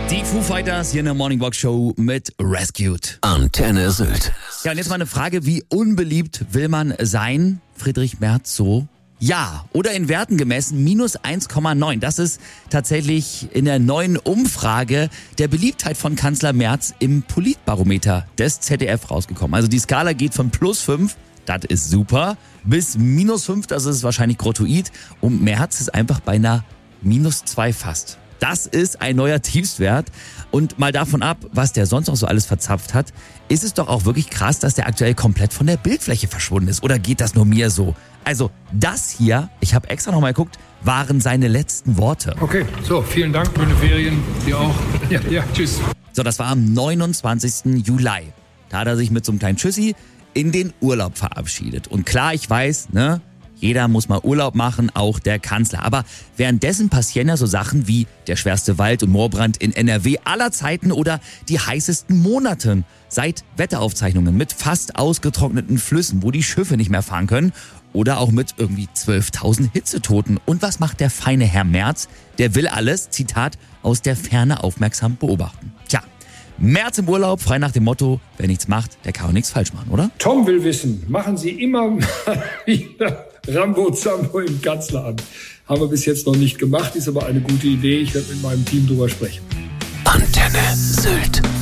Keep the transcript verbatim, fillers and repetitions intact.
Die Foo Fighters hier in der Morning Walk Show mit Rescued. Antenne Sylt. Ja, und jetzt mal eine Frage, wie unbeliebt will man sein? Friedrich Merz so? Ja, oder in Werten gemessen minus eins Komma neun. Das ist tatsächlich in der neuen Umfrage der Beliebtheit von Kanzler Merz im Politbarometer des Z D F rausgekommen. Also die Skala geht von plus fünf, das ist super, bis minus fünf, das ist wahrscheinlich grottoid. Und Merz ist einfach bei einer minus zwei fast. Das ist ein neuer Tiefstwert. Und mal davon ab, was der sonst noch so alles verzapft hat, ist es doch auch wirklich krass, dass der aktuell komplett von der Bildfläche verschwunden ist. Oder geht das nur mir so? Also das hier, ich habe extra nochmal geguckt, waren seine letzten Worte. Okay, so, vielen Dank, schöne Ferien, dir auch. Ja, ja, tschüss. So, das war am neunundzwanzigsten Juli. Da hat er sich mit so einem kleinen Tschüssi in den Urlaub verabschiedet. Und klar, ich weiß, ne, jeder muss mal Urlaub machen, auch der Kanzler. Aber währenddessen passieren ja so Sachen wie der schwerste Wald- und Moorbrand in N R W aller Zeiten oder die heißesten Monate seit Wetteraufzeichnungen mit fast ausgetrockneten Flüssen, wo die Schiffe nicht mehr fahren können. Oder auch mit irgendwie zwölftausend Hitzetoten. Und was macht der feine Herr Merz? Der will alles, Zitat, aus der Ferne aufmerksam beobachten. Tja, Merz im Urlaub, frei nach dem Motto, wer nichts macht, der kann auch nichts falsch machen, oder? Tom will wissen, machen Sie immer mal wieder Rambo Zambo im Kanzleramt. Haben wir bis jetzt noch nicht gemacht, ist aber eine gute Idee. Ich werde mit meinem Team drüber sprechen. Antenne Sylt.